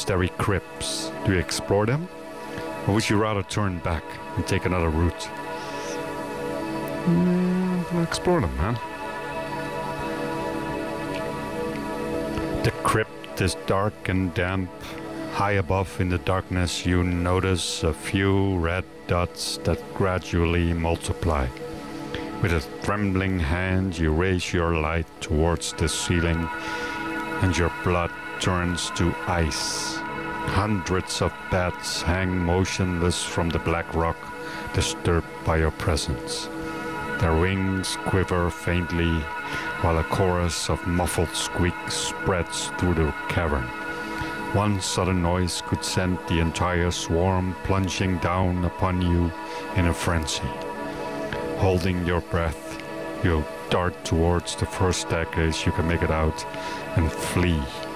monastery crypts. Do you explore them? Or would you rather turn back and take another route? Explore them, man. The crypt is dark and damp. High above in the darkness you notice a few red dots that gradually multiply. With a trembling hand you raise your light towards the ceiling and your blood turns to ice. Hundreds of bats hang motionless from the black rock, disturbed by your presence. Their wings quiver faintly, while a chorus of muffled squeaks spreads through the cavern. One sudden noise could send the entire swarm plunging down upon you in a frenzy. Holding your breath, you dart towards the first staircase you can make it out and flee